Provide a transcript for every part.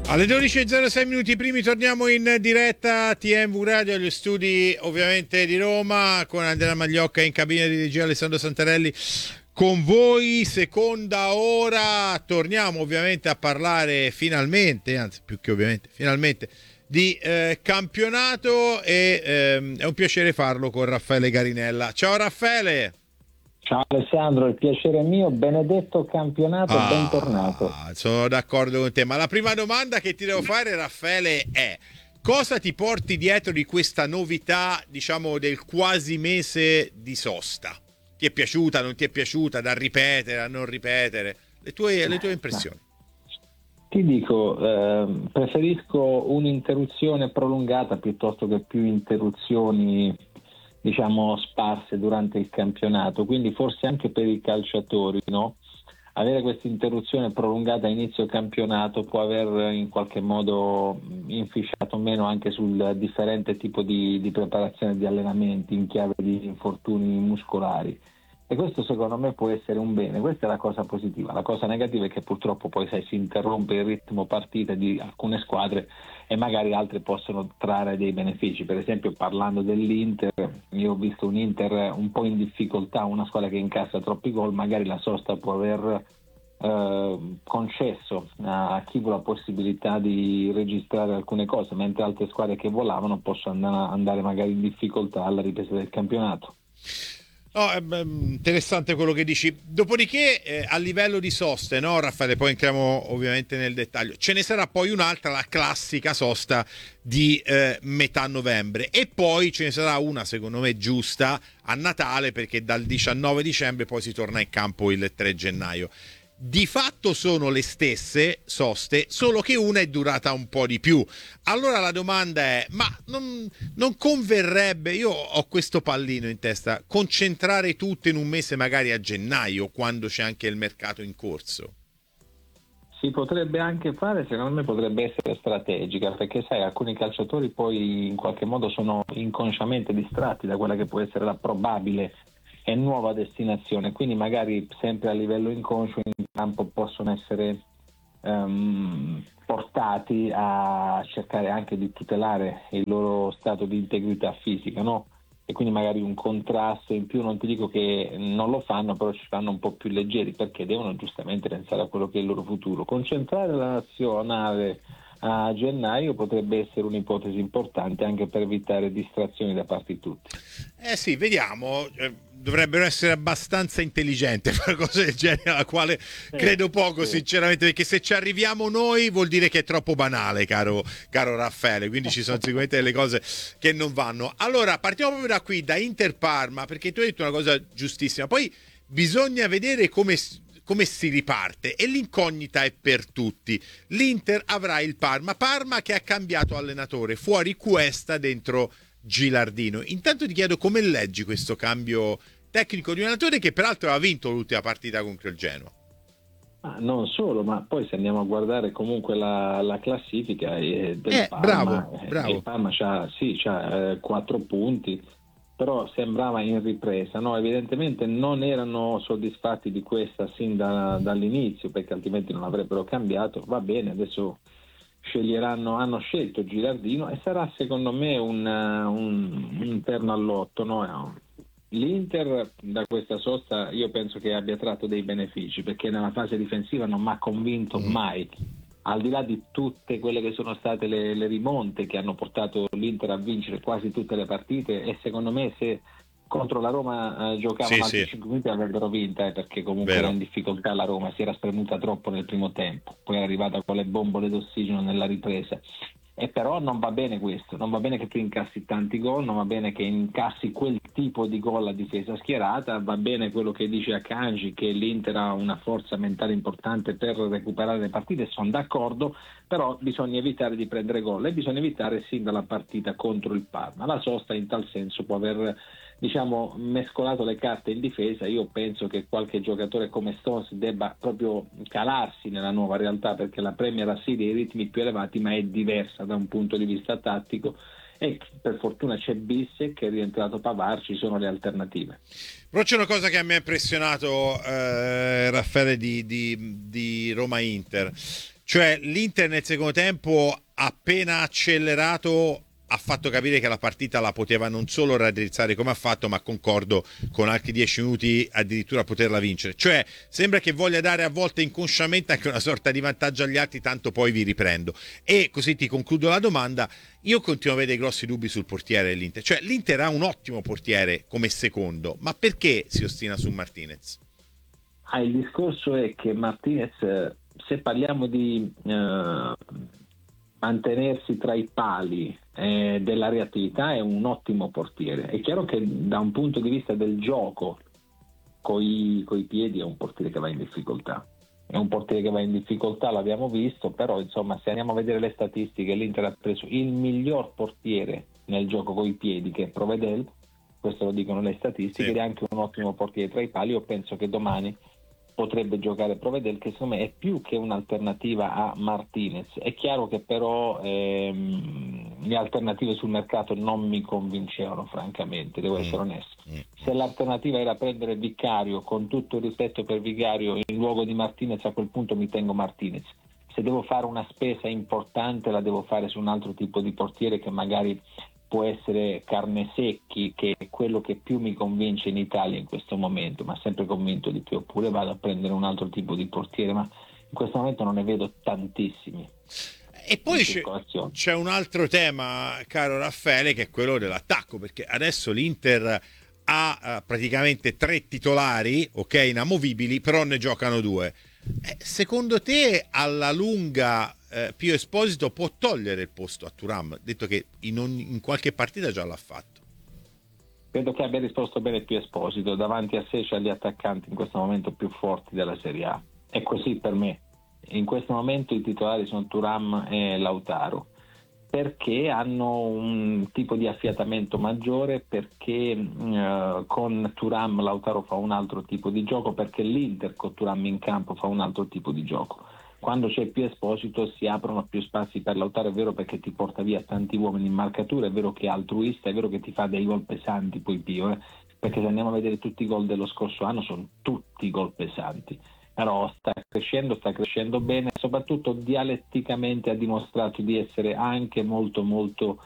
Alle 12.06 minuti primi torniamo in diretta TMV Radio agli studi ovviamente di Roma con Andrea Magliocca in cabina di regia, Alessandro Santarelli con voi. Seconda ora, torniamo ovviamente a parlare finalmente, anzi più che ovviamente finalmente, di campionato e è un piacere farlo con Raffaele Garinella. Ciao Raffaele! Ciao Alessandro, il piacere è mio, benedetto campionato, bentornato. Sono d'accordo con te, ma la prima domanda che ti devo fare, Raffaele, è: cosa ti porti dietro di questa novità, diciamo, del quasi mese di sosta? Ti è piaciuta, non ti è piaciuta, da ripetere, a non ripetere? Le tue impressioni? Ti dico, preferisco un'interruzione prolungata piuttosto che più interruzioni, diciamo, sparse durante il campionato, quindi forse anche per i calciatori, no? Avere questa interruzione prolungata a inizio campionato può aver in qualche modo inficiato meno anche sul differente tipo di preparazione di allenamenti in chiave di infortuni muscolari, e questo secondo me può essere un bene. Questa è la cosa positiva. La cosa negativa è che purtroppo poi si interrompe il ritmo partita di alcune squadre e magari altre possono trarre dei benefici. Per esempio, parlando dell'Inter, io ho visto un Inter un po' in difficoltà, una squadra che incassa troppi gol, magari la sosta può aver concesso a chi vuole la possibilità di registrare alcune cose, mentre altre squadre che volavano possono andare magari in difficoltà alla ripresa del campionato. No, è interessante quello che dici. Dopodiché, a livello di soste, no, Raffaele? Poi entriamo ovviamente nel dettaglio. Ce ne sarà poi un'altra, la classica sosta di metà novembre, e poi ce ne sarà una, secondo me, giusta a Natale, perché dal 19 dicembre poi si torna in campo il 3 gennaio. Di fatto sono le stesse soste, solo che una è durata un po' di più. Allora la domanda è: ma non converrebbe, io ho questo pallino in testa, concentrare tutto in un mese, magari a gennaio, quando c'è anche il mercato in corso? Si potrebbe anche fare, secondo me potrebbe essere strategica, perché sai, alcuni calciatori poi in qualche modo sono inconsciamente distratti da quella che può essere la probabile e nuova destinazione, quindi magari sempre a livello inconscio in campo possono essere portati a cercare anche di tutelare il loro stato di integrità fisica, no? E quindi magari un contrasto in più. Non ti dico che non lo fanno, però ci fanno un po' più leggeri, perché devono giustamente pensare a quello che è il loro futuro. Concentrare la nazionale a gennaio potrebbe essere un'ipotesi importante anche per evitare distrazioni da parte di tutti. Sì, vediamo. Dovrebbero essere abbastanza intelligenti per cose del genere, alla quale credo poco, sinceramente, perché se ci arriviamo noi vuol dire che è troppo banale, caro Raffaele, quindi ci sono sicuramente delle cose che non vanno. Allora, partiamo proprio da qui, da Inter Parma, perché tu hai detto una cosa giustissima. Poi bisogna vedere come si riparte, e l'incognita è per tutti. L'Inter avrà il Parma che ha cambiato allenatore, fuori Cuesta, dentro Gilardino. Intanto ti chiedo come leggi questo cambio tecnico di un allenatore che peraltro ha vinto l'ultima partita contro il Genoa. Non solo, ma poi se andiamo a guardare comunque la classifica del Parma, bravo. il Parma c'ha 4 punti, però sembrava in ripresa, no? Evidentemente non erano soddisfatti di questa sin dall'inizio, perché altrimenti non avrebbero cambiato. Va bene, adesso hanno scelto Gilardino e sarà secondo me un terno all'otto, no? L'Inter da questa sosta io penso che abbia tratto dei benefici, perché nella fase difensiva non mi ha convinto mai, al di là di tutte quelle che sono state le rimonte che hanno portato l'Inter a vincere quasi tutte le partite, e secondo me se contro la Roma giocavano altri 5 minuti avrebbero vinta, perché comunque era in difficoltà la Roma, si era spremuta troppo nel primo tempo, poi è arrivata con le bombole d'ossigeno nella ripresa. E però non va bene questo, non va bene che tu incassi tanti gol, non va bene che incassi quel tipo di gol a difesa schierata, va bene quello che dice Akanji, che l'Inter ha una forza mentale importante per recuperare le partite, sono d'accordo, però bisogna evitare di prendere gol e bisogna evitare sin dalla partita contro il Parma. La sosta in tal senso può aver mescolato le carte in difesa. Io penso che qualche giocatore come Stones debba proprio calarsi nella nuova realtà, perché la Premier ha sì dei ritmi più elevati, ma è diversa da un punto di vista tattico, e per fortuna c'è Bissek, che è rientrato Pavard, ci sono le alternative. Però c'è una cosa che mi ha impressionato, Raffaele, di Roma Inter, Cioè l'Inter nel secondo tempo, appena accelerato, ha fatto capire che la partita la poteva non solo raddrizzare come ha fatto, ma concordo, con altri 10 minuti addirittura poterla vincere. Cioè sembra che voglia dare a volte inconsciamente anche una sorta di vantaggio agli altri, tanto poi vi riprendo. E così ti concludo la domanda. Io continuo a vedere grossi dubbi sul portiere dell'Inter. Cioè l'Inter ha un ottimo portiere come secondo, ma perché si ostina su Martinez? Il discorso è che Martinez, se parliamo di mantenersi tra i pali della reattività, è un ottimo portiere. È chiaro che da un punto di vista del gioco coi piedi è un portiere che va in difficoltà. È un portiere che va in difficoltà, l'abbiamo visto, però insomma se andiamo a vedere le statistiche, l'Inter ha preso il miglior portiere nel gioco coi piedi, che è Provedel, questo lo dicono le statistiche, sì. ed è anche un ottimo portiere tra i pali. Io penso che domani potrebbe giocare Provedel, che secondo me è più che un'alternativa a Martinez. È chiaro che però le alternative sul mercato non mi convincevano, francamente, devo essere onesto. Se l'alternativa era prendere Vicario, con tutto il rispetto per Vicario, in luogo di Martinez, a quel punto mi tengo Martinez. Se devo fare una spesa importante la devo fare su un altro tipo di portiere, che magari può essere Carnesecchi, che è quello che più mi convince in Italia in questo momento, ma sempre convinto di più, oppure vado a prendere un altro tipo di portiere, ma in questo momento non ne vedo tantissimi. E poi c'è un altro tema, caro Raffaele, che è quello dell'attacco, perché adesso l'Inter ha praticamente 3 titolari, ok, inamovibili, però ne giocano 2. Secondo te alla lunga Pio Esposito può togliere il posto a Thuram, detto che in qualche partita già l'ha fatto? Credo che abbia risposto bene Pio Esposito. Davanti a sé c'è gli attaccanti in questo momento più forti della Serie A. È così per me. In questo momento i titolari sono Thuram e Lautaro, perché hanno un tipo di affiatamento maggiore, perché con Thuram Lautaro fa un altro tipo di gioco, perché l'Inter con Thuram in campo fa un altro tipo di gioco. Quando c'è più Esposito si aprono più spazi per Lautaro, è vero, perché ti porta via tanti uomini in marcatura, è vero che è altruista, è vero che ti fa dei gol pesanti poi Pio, perché se andiamo a vedere tutti i gol dello scorso anno sono tutti gol pesanti. Però sta crescendo bene, soprattutto dialetticamente ha dimostrato di essere anche molto molto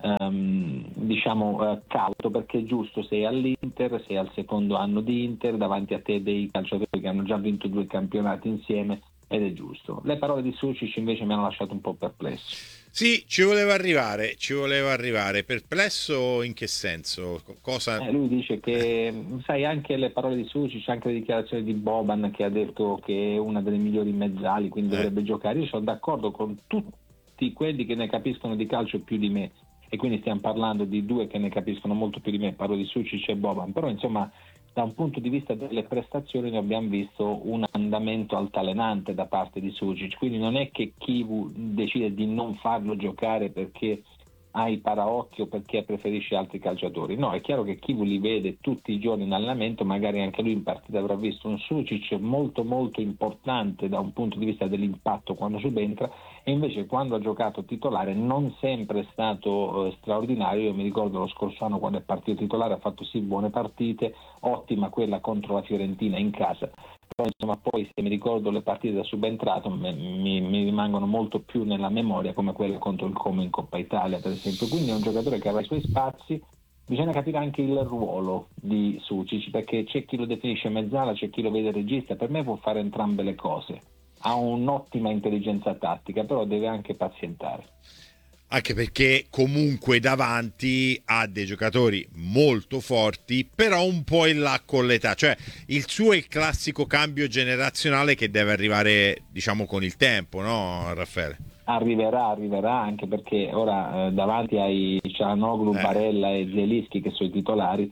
cauto, perché è giusto, sei all'Inter, sei al secondo anno di Inter, davanti a te dei calciatori che hanno già vinto 2 campionati insieme, ed è giusto. Le parole di Sučić invece mi hanno lasciato un po' perplesso. Sì, ci voleva arrivare. Perplesso in che senso? Cosa? Lui dice che, sai, anche le parole di Sučić, anche le dichiarazioni di Boban, che ha detto che è una delle migliori mezzali, quindi dovrebbe giocare. Io sono d'accordo con tutti quelli che ne capiscono di calcio più di me, e quindi stiamo parlando di 2 che ne capiscono molto più di me, parlo di Sučić e Boban, però insomma da un punto di vista delle prestazioni noi abbiamo visto un andamento altalenante da parte di Sučić, quindi non è che Chivu decide di non farlo giocare perché ha i paraocchi o perché preferisce altri calciatori. No, è chiaro che Chivu li vede tutti i giorni in allenamento, magari anche lui in partita avrà visto un Sučić molto molto importante da un punto di vista dell'impatto quando subentra, e invece quando ha giocato titolare non sempre è stato straordinario. Io mi ricordo lo scorso anno, quando è partito titolare, ha fatto sì buone partite, ottima quella contro la Fiorentina in casa, però insomma poi se mi ricordo le partite da subentrato mi rimangono molto più nella memoria, come quella contro il Como in Coppa Italia per esempio. Quindi è un giocatore che avrà i suoi spazi. Bisogna capire anche il ruolo di Sučić, perché c'è chi lo definisce mezzala, c'è chi lo vede regista. Per me può fare entrambe le cose, ha un'ottima intelligenza tattica, però deve anche pazientare. Anche perché comunque davanti ha dei giocatori molto forti, però un po' in là con l'età. Cioè il suo è il classico cambio generazionale che deve arrivare, diciamo, con il tempo, no Raffaele? Arriverà, anche perché ora davanti ai Çalhanoğlu, Barella e Zielinski, che sono i titolari,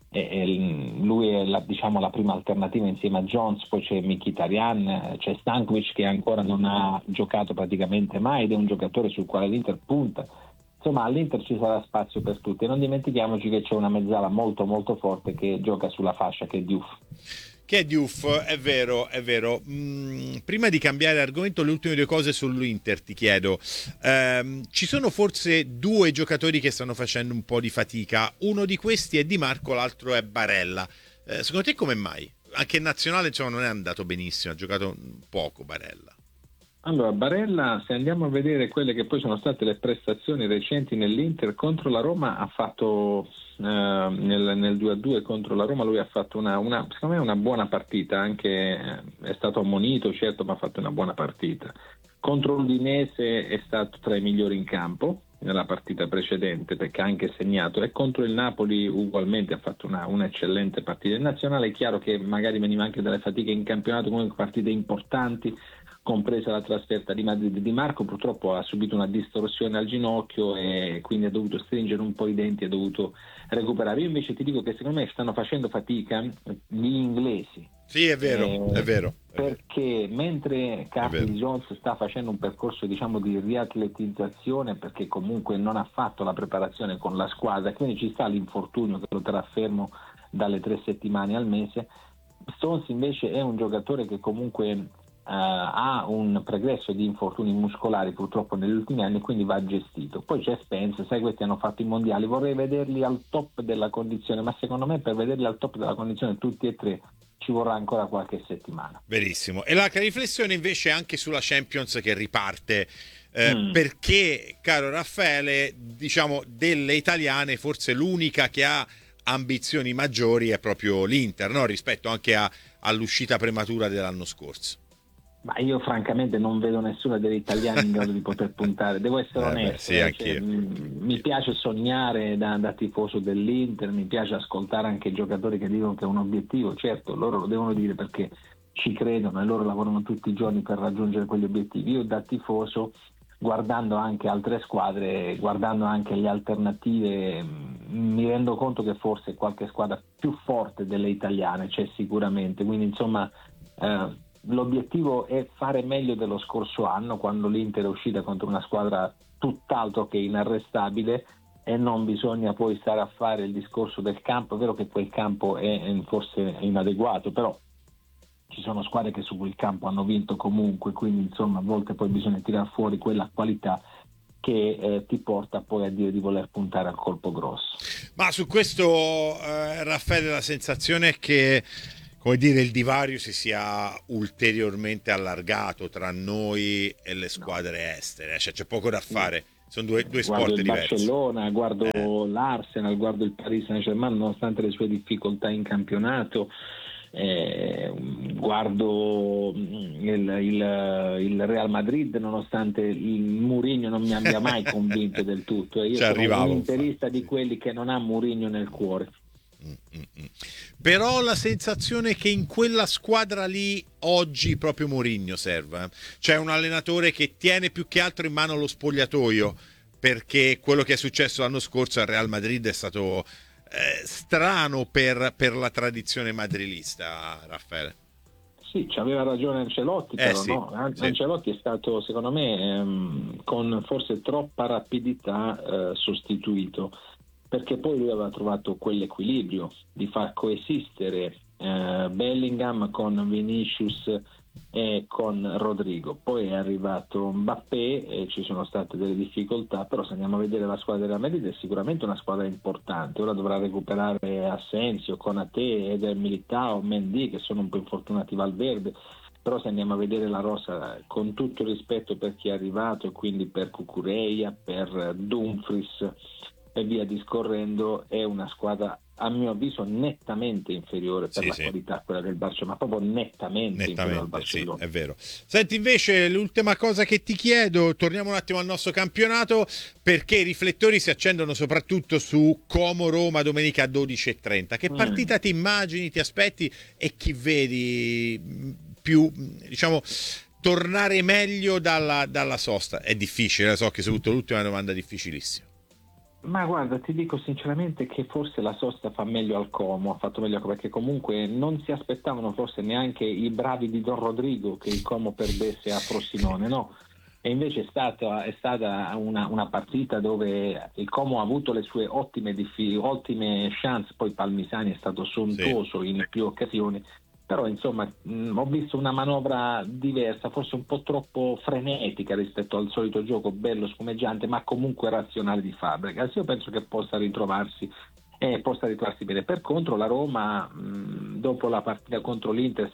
lui è la prima alternativa insieme a Jones. Poi c'è Mkhitaryan, c'è Stankovic, che ancora non ha giocato praticamente mai ed è un giocatore sul quale l'Inter punta. Insomma, all'Inter ci sarà spazio per tutti, e non dimentichiamoci che c'è una mezzala molto molto forte che gioca sulla fascia, che è Diouf. È vero. Prima di cambiare argomento, le ultime 2 cose sull'Inter ti chiedo. Ci sono forse 2 giocatori che stanno facendo un po' di fatica. Uno di questi è Di Marco, l'altro è Barella. Secondo te come mai? Anche in nazionale, insomma, non è andato benissimo, ha giocato poco Barella. Allora, Barella, se andiamo a vedere quelle che poi sono state le prestazioni recenti nell'Inter contro la Roma, ha fatto nel 2-2 contro la Roma, lui ha fatto secondo me una buona partita, anche è stato ammonito, certo, ma ha fatto una buona partita. Contro l'Udinese è stato tra i migliori in campo nella partita precedente, perché ha anche segnato, e contro il Napoli ugualmente ha fatto un'eccellente partita. In nazionale è chiaro che magari veniva anche dalle fatiche in campionato, comunque partite importanti, compresa la trasferta di Madrid. Di Marco purtroppo ha subito una distorsione al ginocchio e quindi ha dovuto stringere un po' i denti, ha dovuto recuperare. Io invece ti dico che secondo me stanno facendo fatica gli inglesi. Sì, è vero, è vero. Perché mentre Curtis Jones sta facendo un percorso, diciamo, di riatletizzazione, perché comunque non ha fatto la preparazione con la squadra, quindi ci sta l'infortunio che lo terrà fermo dalle 3 settimane al mese. Stones invece è un giocatore che comunque ha un pregresso di infortuni muscolari purtroppo negli ultimi anni, quindi va gestito. Poi c'è Spence, sai, questi hanno fatto i mondiali, vorrei vederli al top della condizione, ma secondo me per vederli al top della condizione tutti e tre ci vorrà ancora qualche settimana. Verissimo. E la riflessione invece anche sulla Champions che riparte, perché, caro Raffaele, diciamo delle italiane forse l'unica che ha ambizioni maggiori è proprio l'Inter, no? Rispetto anche all'uscita prematura dell'anno scorso. Ma io francamente non vedo nessuna delle italiane in grado di poter puntare, devo essere onesto. Sì, mi piace sognare da tifoso dell'Inter, mi piace ascoltare anche i giocatori che dicono che è un obiettivo, certo loro lo devono dire perché ci credono e loro lavorano tutti i giorni per raggiungere quegli obiettivi. Io da tifoso, guardando anche altre squadre, guardando anche le alternative, mi rendo conto che forse qualche squadra più forte delle italiane c'è sicuramente, quindi insomma l'obiettivo è fare meglio dello scorso anno, quando l'Inter è uscita contro una squadra tutt'altro che inarrestabile, e non bisogna poi stare a fare il discorso del campo. È vero che quel campo è forse inadeguato, però ci sono squadre che su quel campo hanno vinto comunque, quindi insomma a volte poi bisogna tirar fuori quella qualità che ti porta poi a dire di voler puntare al colpo grosso. Ma su questo, Raffaele, la sensazione è che, come dire, il divario si sia ulteriormente allargato tra noi e le squadre estere, cioè c'è poco da fare, sono due sport il diversi. Barcellona, guardo l'Arsenal, guardo il Paris Saint-Germain nonostante le sue difficoltà in campionato, guardo il Real Madrid nonostante il Mourinho non mi abbia mai convinto del tutto, e io sono un interista di quelli che non ha Mourinho nel cuore. Però la sensazione è che in quella squadra lì oggi proprio Mourinho serve, c'è un allenatore che tiene più che altro in mano lo spogliatoio, perché quello che è successo l'anno scorso al Real Madrid è stato strano per la tradizione madrilista, Raffaele. Sì, ci aveva ragione Ancelotti, però sì, no? Ancelotti è stato, secondo me, con forse troppa rapidità sostituito, perché poi lui aveva trovato quell'equilibrio di far coesistere Bellingham con Vinicius e con Rodrigo. Poi è arrivato Mbappé e ci sono state delle difficoltà, però se andiamo a vedere la squadra della Madrid è sicuramente una squadra importante. Ora dovrà recuperare Asensio, Konaté, Eder Militao, Mendy, che sono un po' infortunati, Valverde. Però se andiamo a vedere la rosa, con tutto il rispetto per chi è arrivato, e quindi per Cucurella, per Dumfries e via discorrendo, è una squadra a mio avviso nettamente inferiore per qualità a quella del Barcellona, ma proprio nettamente inferiore al Barcellona. Sì, è vero. Senti, invece, l'ultima cosa che ti chiedo, torniamo un attimo al nostro campionato, perché i riflettori si accendono soprattutto su Como-Roma domenica a 12:30. Che partita ti immagini, ti aspetti, e chi vedi più, diciamo, tornare meglio dalla sosta? È difficile, so che soprattutto l'ultima è una domanda difficilissima. Ma guarda, ti dico sinceramente che forse la sosta fa meglio al Como, ha fatto meglio, perché comunque non si aspettavano forse neanche i bravi di Don Rodrigo che il Como perdesse a Frosinone, no? E invece è stata una partita dove il Como ha avuto le sue ottime chance, poi Palmisani è stato sontuoso in più occasioni, però insomma ho visto una manovra diversa, forse un po' troppo frenetica rispetto al solito gioco bello spumeggiante ma comunque razionale di Fabregas. Io penso che possa ritrovarsi e possa ritrovarsi bene. Per contro la Roma dopo la partita contro l'Inter,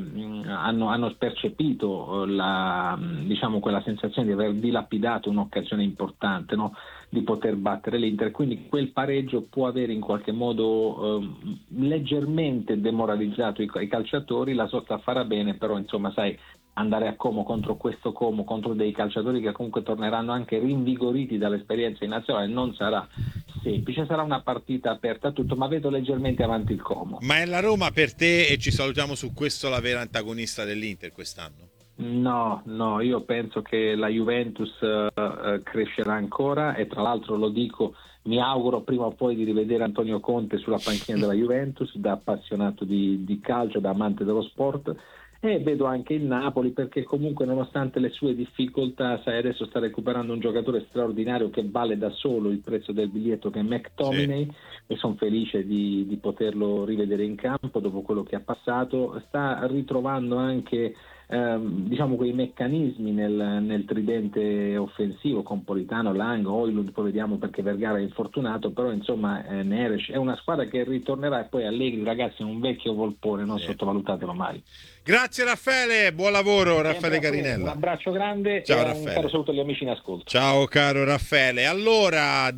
hanno percepito diciamo quella sensazione di aver dilapidato un'occasione importante, no? Di poter battere l'Inter, quindi quel pareggio può avere in qualche modo leggermente demoralizzato i calciatori. La sosta farà bene, però insomma sai, andare a Como contro questo Como, contro dei calciatori che comunque torneranno anche rinvigoriti dall'esperienza in nazionale, non sarà semplice, sarà una partita aperta a tutto, ma vedo leggermente avanti il Como. Ma è la Roma per te, e ci salutiamo su questo, la vera antagonista dell'Inter quest'anno? No, io penso che la Juventus crescerà ancora, e tra l'altro lo dico, mi auguro prima o poi di rivedere Antonio Conte sulla panchina della Juventus, da appassionato di calcio, da amante dello sport. E vedo anche il Napoli, perché comunque nonostante le sue difficoltà, sai, adesso sta recuperando un giocatore straordinario che vale da solo il prezzo del biglietto, che è McTominay, sì. E sono felice di poterlo rivedere in campo dopo quello che ha passato. Sta ritrovando anche diciamo quei meccanismi nel tridente offensivo con Politano, Lang, Højlund, poi vediamo perché Vergara è infortunato, però insomma Neres è una squadra che ritornerà. E poi Allegri, ragazzi, è un vecchio volpone, non sottovalutatelo mai. Grazie Raffaele, buon lavoro Raffaele Carinella. Un abbraccio grande. Ciao, e Raffaele. Un caro saluto agli amici in ascolto. Ciao caro Raffaele. Allora,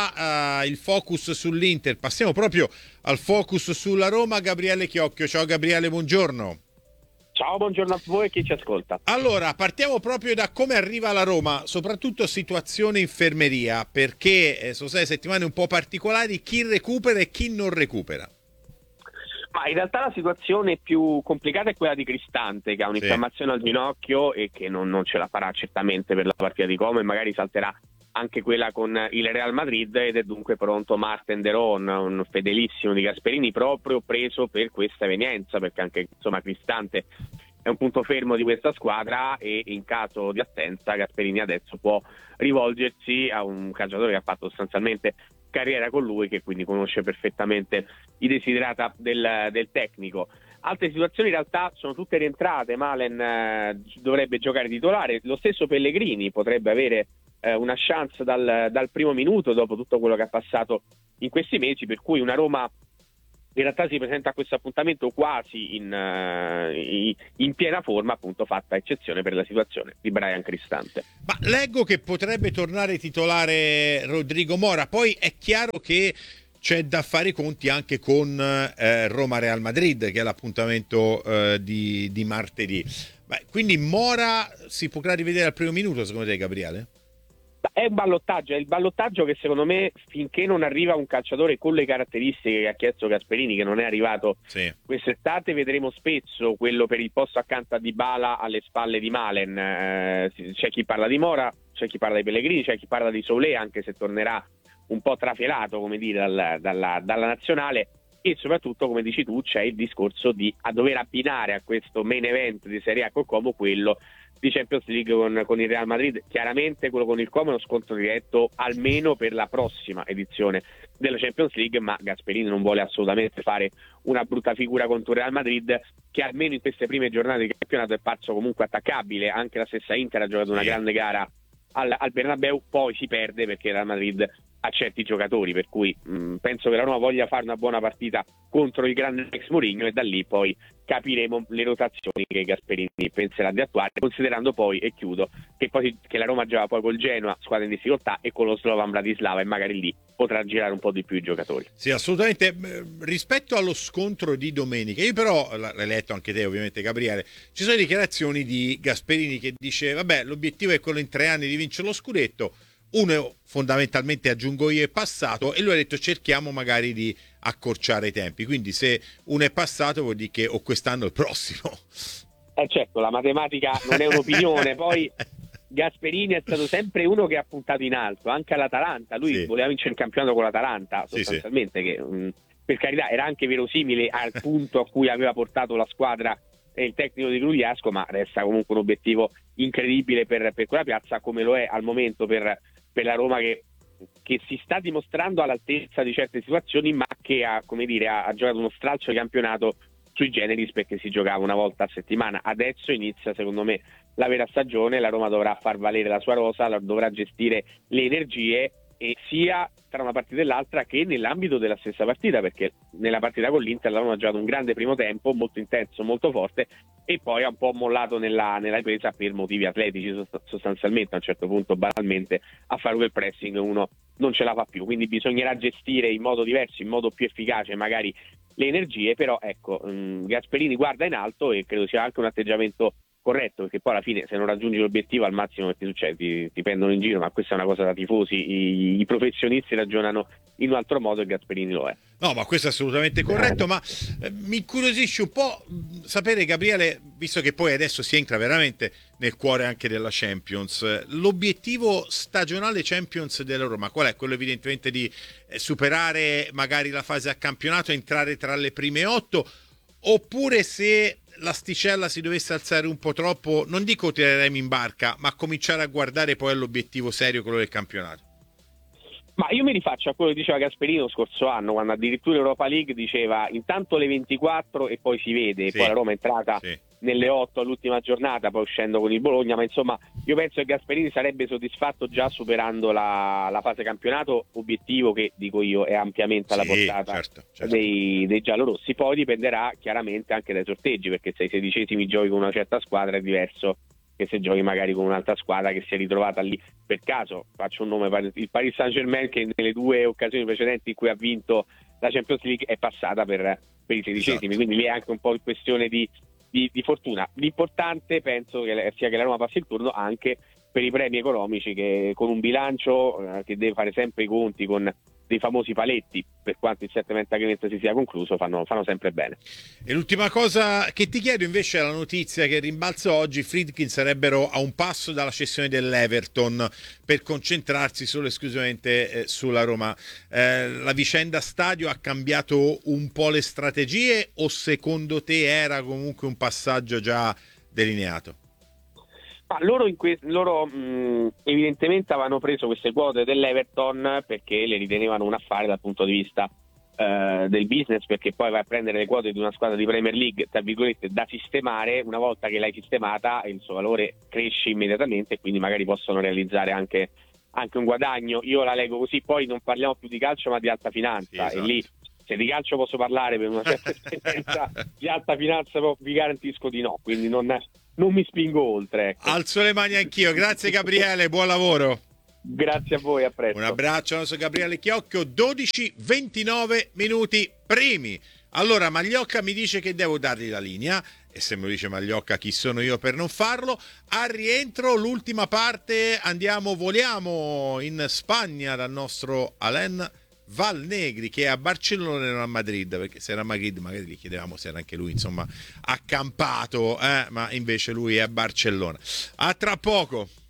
il focus sull'Inter passiamo proprio al focus sulla Roma. Gabriele Chiocchio. Ciao Gabriele, buongiorno. Ciao, buongiorno a voi e chi ci ascolta. Allora, partiamo proprio da come arriva la Roma, soprattutto situazione infermeria, perché sono state settimane un po' particolari, chi recupera e chi non recupera. Ma in realtà la situazione più complicata è quella di Cristante, che ha un'infiammazione al ginocchio e che non ce la farà certamente per la partita di Como, e magari salterà anche quella con il Real Madrid, ed è dunque pronto Marten de Roon, un fedelissimo di Gasperini, proprio preso per questa evenienza, perché anche insomma Cristante è un punto fermo di questa squadra, e in caso di assenza Gasperini adesso può rivolgersi a un calciatore che ha fatto sostanzialmente carriera con lui, che quindi conosce perfettamente i desiderata del tecnico. Altre situazioni in realtà sono tutte rientrate. Malen dovrebbe giocare titolare, lo stesso Pellegrini potrebbe avere una chance dal primo minuto dopo tutto quello che ha passato in questi mesi, per cui una Roma in realtà si presenta a questo appuntamento quasi in piena forma, appunto fatta eccezione per la situazione di Bryan Cristante. Ma leggo che potrebbe tornare titolare Rodrigo Mora, poi è chiaro che c'è da fare i conti anche con Roma-Real Madrid, che è l'appuntamento di martedì. Beh, quindi Mora si potrà rivedere al primo minuto, secondo te, Gabriele? È il ballottaggio che secondo me, finché non arriva un calciatore con le caratteristiche che ha chiesto Gasperini, che non è arrivato quest'estate, vedremo spesso quello per il posto accanto a Dybala alle spalle di Malen. C'è chi parla di Mora, c'è chi parla di Pellegrini, c'è chi parla di Soulé, anche se tornerà un po' trafilato, come dire, dalla nazionale. E soprattutto, come dici tu, c'è il discorso di dover abbinare a questo main event di Serie A col Como quello di Champions League con il Real Madrid. Chiaramente quello con il Como è uno scontro diretto almeno per la prossima edizione della Champions League, ma Gasperini non vuole assolutamente fare una brutta figura contro il Real Madrid, che almeno in queste prime giornate di campionato è parso comunque attaccabile. Anche la stessa Inter ha giocato una grande gara al Bernabeu, poi si perde perché il Real Madrid ha certi giocatori, per cui penso che la Roma voglia fare una buona partita contro il grande ex Mourinho, e da lì poi capiremo le rotazioni che Gasperini penserà di attuare, considerando poi, e chiudo, che la Roma gioca poi col Genoa, squadra in difficoltà, e con lo Slovan Bratislava, e magari lì potrà girare un po' di più i giocatori. Sì, assolutamente. Rispetto allo scontro di domenica, io però, l'hai letto anche te ovviamente Gabriele, ci sono dichiarazioni di Gasperini che dice vabbè, l'obiettivo è quello in 3 anni di vincere lo scudetto. Uno fondamentalmente, aggiungo io, è passato, e lui ha detto cerchiamo magari di accorciare i tempi, quindi se uno è passato vuol dire che o quest'anno o il prossimo. Certo, la matematica non è un'opinione. Poi Gasperini è stato sempre uno che ha puntato in alto, anche all'Atalanta. Lui voleva vincere il campionato con l'Atalanta, sostanzialmente, che per carità era anche verosimile al punto a cui aveva portato la squadra e il tecnico di Grugliasco, ma resta comunque un obiettivo incredibile per quella piazza, come lo è al momento per la Roma, che si sta dimostrando all'altezza di certe situazioni, ma che ha giocato uno stralcio di campionato sui generis, perché si giocava una volta a settimana. Adesso inizia, secondo me, la vera stagione. La Roma dovrà far valere la sua rosa, dovrà gestire le energie, e sia tra una partita e l'altra che nell'ambito della stessa partita, perché nella partita con l'Inter la Roma ha giocato un grande primo tempo, molto intenso, molto forte, e poi ha un po' mollato nella ripresa per motivi atletici sostanzialmente. A un certo punto banalmente a fare quel pressing uno non ce la fa più, quindi bisognerà gestire in modo diverso, in modo più efficace magari le energie, però ecco, Gasperini guarda in alto e credo sia anche un atteggiamento corretto, perché poi alla fine se non raggiungi l'obiettivo al massimo che ti succede, ti prendono in giro, ma questa è una cosa da tifosi, i professionisti ragionano in un altro modo e Gasperini lo è. No, ma questo è assolutamente corretto, ma mi incuriosisce un po' sapere, Gabriele, visto che poi adesso si entra veramente nel cuore anche della Champions, l'obiettivo stagionale Champions della Roma qual è? Quello evidentemente di superare magari la fase a campionato, entrare tra le prime 8, oppure se l'asticella si dovesse alzare un po' troppo, non dico tireremo in barca, ma cominciare a guardare poi all'obiettivo serio, quello del campionato? Ma io mi rifaccio a quello che diceva Gasperini lo scorso anno, quando addirittura Europa League diceva intanto le 24 e poi si vede, sì, poi la Roma è entrata nelle 8 all'ultima giornata, poi uscendo con il Bologna, ma insomma io penso che Gasperini sarebbe soddisfatto già superando la fase campionato, obiettivo che, dico io, è ampiamente alla portata certo. dei giallorossi. Poi dipenderà chiaramente anche dai sorteggi, perché se ai 16esimi giochi con una certa squadra è diverso che se giochi magari con un'altra squadra che si è ritrovata lì per caso. Faccio un nome, il Paris Saint-Germain, che nelle 2 occasioni precedenti in cui ha vinto la Champions League è passata per i 16esimi, quindi lì è anche un po' questione di fortuna. L'importante penso che sia che la Roma passi il turno anche per i premi economici, che con un bilancio che deve fare sempre i conti con dei famosi paletti, per quanto il settlement agreement si sia concluso, fanno sempre bene. E l'ultima cosa che ti chiedo invece è la notizia che rimbalza oggi: Friedkin sarebbero a un passo dalla cessione dell'Everton per concentrarsi solo esclusivamente sulla Roma. La vicenda stadio ha cambiato un po' le strategie, o secondo te era comunque un passaggio già delineato? Ma loro evidentemente avevano preso queste quote dell'Everton perché le ritenevano un affare dal punto di vista del business, perché poi vai a prendere le quote di una squadra di Premier League, tra virgolette, da sistemare. Una volta che l'hai sistemata il suo valore cresce immediatamente e quindi magari possono realizzare anche un guadagno. Io la leggo così. Poi non parliamo più di calcio ma di alta finanza, sì, esatto. E lì se di calcio posso parlare per una certa esperienza, di alta finanza vi garantisco di no, quindi non mi spingo oltre, ecco. Alzo le mani anch'io. Grazie Gabriele, buon lavoro. Grazie a voi, a presto. Un abbraccio al nostro Gabriele Chiocchio. 12:29 minuti primi. Allora Magliocca mi dice che devo dargli la linea, e se me lo dice Magliocca chi sono io per non farlo? Al rientro l'ultima parte voliamo in Spagna dal nostro Alain Valnegri, che è a Barcellona e non a Madrid, perché se era a Madrid magari gli chiedevamo se era anche lui accampato, ma invece lui è a Barcellona. A tra poco.